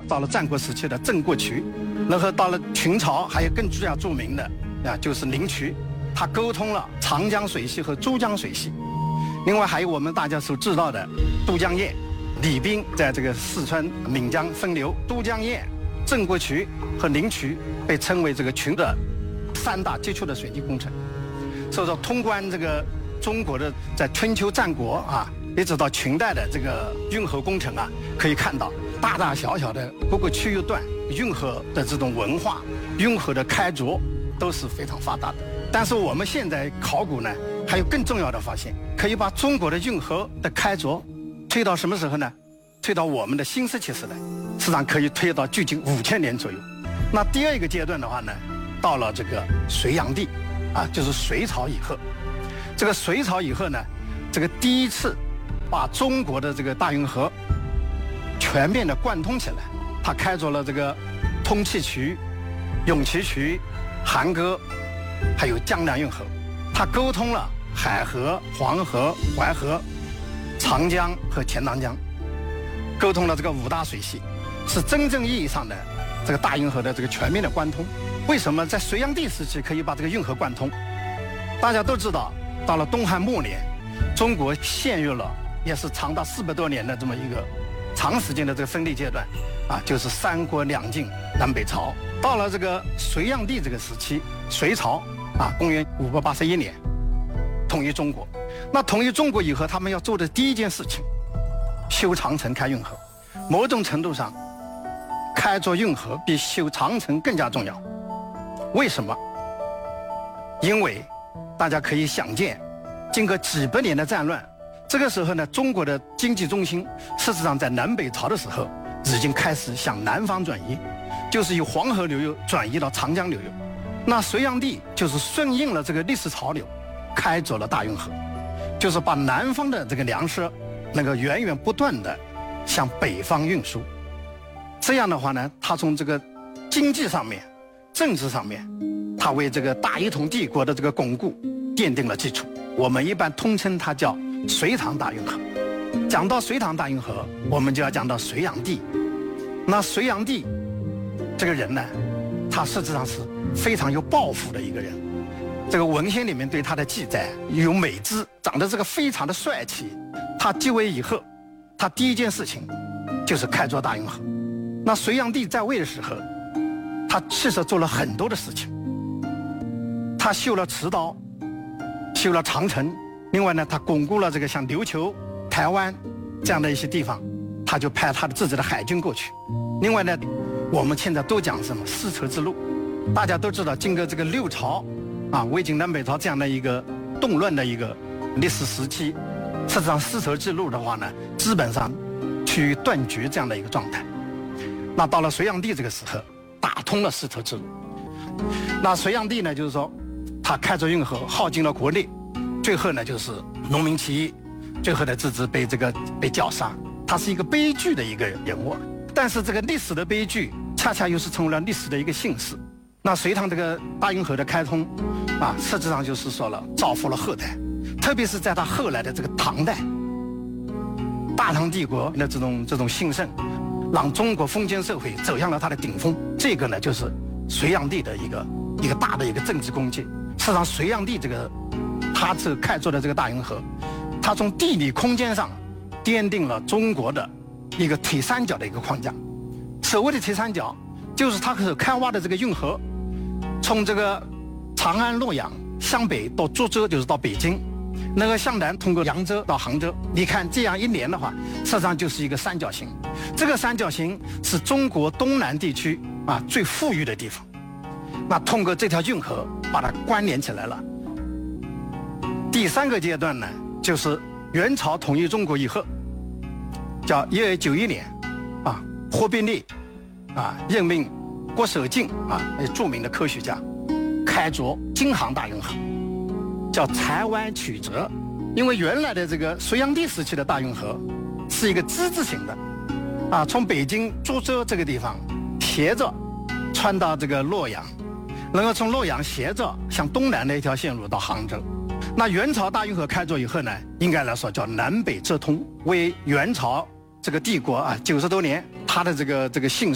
到了战国时期的郑国渠，然后到了秦朝还有更加著名的就是灵渠，它沟通了长江水系和珠江水系。另外还有我们大家所知道的都江堰，李冰在这个四川岷江分流，都江堰、郑国渠和灵渠被称为这个秦的3大基础的水利工程。所以说，通关这个中国的在春秋战国一直到秦代的这个运河工程可以看到大大小小的各个区域段运河的这种文化、运河的开凿都是非常发达的。但是我们现在考古呢，还有更重要的发现，可以把中国的运河的开凿推到什么时候呢？推到我们的新石器时代，实际上可以推到距今5000年左右。那第二个阶段的话呢，到了这个隋炀帝就是隋朝以后。这个隋朝以后呢，这个第一次把中国的这个大运河全面的贯通起来，它开凿了这个通气渠、永琪渠、韩沟，还有江南运河，它沟通了海河、黄河、淮河、长江和钱塘江，沟通了这个5大水系，是真正意义上的这个大运河的这个全面的贯通。为什么在隋炀帝时期可以把这个运河贯通？大家都知道，到了东汉末年，中国陷入了也是长达400多年的这么一个长时间的这个分裂阶段就是三国两晋南北朝。到了这个隋炀帝这个时期，隋朝公元581年统一中国。那统一中国以后，他们要做的第一件事情，修长城、开运河。某种程度上，开凿运河比修长城更加重要。为什么？因为大家可以想见，经过几百年的战乱，这个时候呢，中国的经济中心事实上在南北朝的时候已经开始向南方转移，就是由黄河流域转移到长江流域。那隋炀帝就是顺应了这个历史潮流，开凿了大运河，就是把南方的这个粮食能够源源不断的向北方运输。这样的话呢，他从这个经济上面、政治上面，他为这个大一统帝国的这个巩固奠定了基础。我们一般通称它叫隋唐大运河。讲到隋唐大运河，我们就要讲到隋炀帝。那隋炀帝这个人呢，他实际上是非常有抱负的一个人。这个文献里面对他的记载有美姿，长得这个非常的帅气。他继位以后，他第一件事情就是开凿大运河。那隋炀帝在位的时候，他其实做了很多的事情。他修了池道，修了长城，另外呢，他巩固了这个像琉球、台湾这样的一些地方，他就派他的自己的海军过去。另外呢，我们现在都讲什么丝绸之路，大家都知道，经过这个6朝魏晋南北朝这样的一个动乱的一个历史时期，实际上丝绸之路的话呢，基本上趋于断绝这样的一个状态。那到了隋炀帝这个时候，打通了丝绸之路。那隋炀帝呢，就是说他开凿运河，耗尽了国力，最后呢就是农民起义，最后的自治被绞杀。他是一个悲剧的一个人物，但是这个历史的悲剧恰恰又是成为了历史的一个幸事。那隋唐这个大运河的开通实际上就是说了造福了后代，特别是在他后来的这个唐代，大唐帝国的这种兴盛，让中国封建社会走向了它的顶峰。这个呢，就是隋炀帝的一个大的一个政治功绩。事实上，隋炀帝他这开凿的这个大运河，他从地理空间上奠定了中国的一个铁三角的一个框架。所谓的铁三角，就是他所开挖的这个运河，从这个长安、洛阳向北到株洲，就是到北京，那个向南通过扬州到杭州。你看这样一连的话，实际上就是一个三角形。这个三角形是中国东南地区最富裕的地方。那通过这条运河把它关联起来了。第3个阶段呢，就是元朝统一中国以后，叫1291年忽必烈任命郭守敬著名的科学家开凿京杭大运河，叫台湾曲折。因为原来的这个隋炀帝时期的大运河是一个之字形的从北京株洲这个地方斜着穿到这个洛阳，然后从洛阳斜着向东南的一条线路到杭州。那元朝大运河开凿以后呢，应该来说叫南北折通，为元朝这个帝国90多年它的这个兴